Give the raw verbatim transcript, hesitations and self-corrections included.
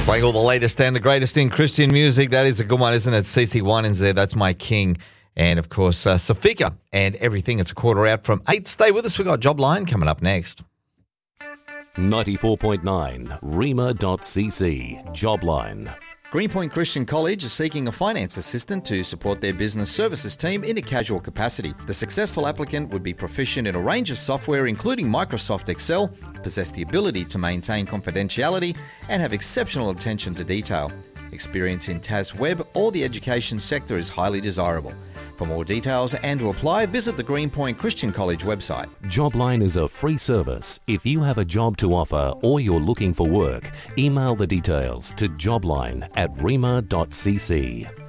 Playing all the latest and the greatest in Christian music. That is a good one, isn't it? C C Winans there. That's My King. And, of course, uh, Safika and everything. It's a quarter out from eight. Stay with us. We've got Jobline coming up next. ninety-four point nine, rema dot c c, Jobline. Greenpoint Christian College is seeking a finance assistant to support their business services team in a casual capacity. The successful applicant would be proficient in a range of software, including Microsoft Excel, possess the ability to maintain confidentiality, and have exceptional attention to detail. Experience in T A S Web or the education sector is highly desirable. For more details and to apply, visit the Greenpoint Christian College website. Jobline is a free service. If you have a job to offer or you're looking for work, email the details to jobline at rema dot c c.